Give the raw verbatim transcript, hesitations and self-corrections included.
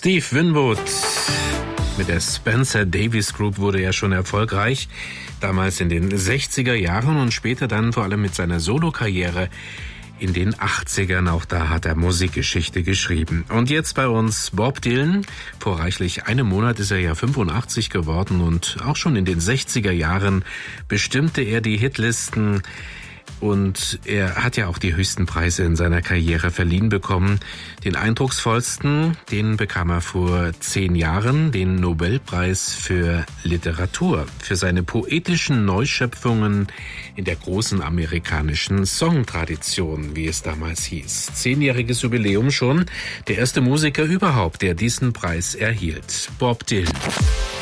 Steve Winwood mit der Spencer Davis Group wurde er schon erfolgreich, damals in den sechziger Jahren und später dann vor allem mit seiner Solokarriere in den achtzigern. Auch da hat er Musikgeschichte geschrieben. Und jetzt bei uns Bob Dylan. Vor reichlich einem Monat ist er ja fünfundachtzig geworden und auch schon in den sechziger Jahren bestimmte er die Hitlisten. Und er hat ja auch die höchsten Preise in seiner Karriere verliehen bekommen. Den eindrucksvollsten, den bekam er vor zehn Jahren, den Nobelpreis für Literatur, für seine poetischen Neuschöpfungen in der großen amerikanischen Songtradition, wie es damals hieß. Zehnjähriges Jubiläum schon, der erste Musiker überhaupt, der diesen Preis erhielt. Bob Dylan.